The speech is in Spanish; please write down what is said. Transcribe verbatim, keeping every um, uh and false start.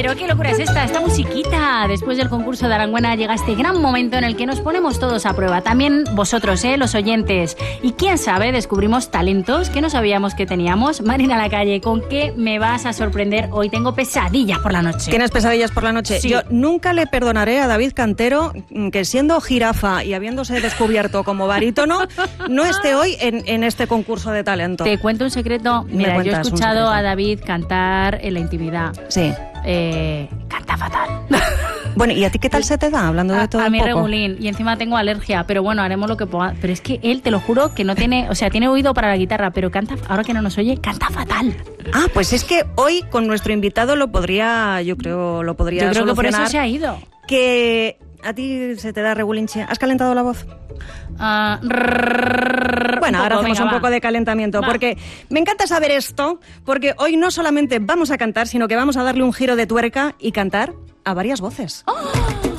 Pero qué locura es esta, esta musiquita. Después del concurso de Aranguena llega este gran momento en el que nos ponemos todos a prueba. También vosotros, ¿eh? Los oyentes. Y quién sabe, descubrimos talentos que no sabíamos que teníamos. Marina Lacalle, ¿con qué me vas a sorprender hoy? Tengo pesadillas por la noche. ¿Tienes pesadillas por la noche? Sí. Yo nunca le perdonaré a David Cantero que siendo jirafa y habiéndose descubierto como barítono, no esté hoy en, en este concurso de talento. Te cuento un secreto. Mira, yo he cuentas un escuchado secreto. a David cantar en la intimidad. Sí. Eh, canta fatal. Bueno, ¿y a ti qué tal se te da? Hablando de A, todo a un mí poco. regulín, y encima tengo alergia, pero bueno, haremos lo que pueda. Pero es que él, te lo juro, que no tiene, o sea, tiene oído para la guitarra, pero canta, ahora que no nos oye, canta fatal. Ah, pues es que hoy con nuestro invitado lo podría, yo creo, lo podría Yo creo que por eso solucionar. se ha ido. Que a ti se te da regulinche. ¿Has calentado la voz? Uh, Bueno, ahora hacemos venga, un va. poco de calentamiento, Va. porque me encanta saber esto, porque hoy no solamente vamos a cantar, sino que vamos a darle un giro de tuerca y cantar a varias voces. ¡Oh!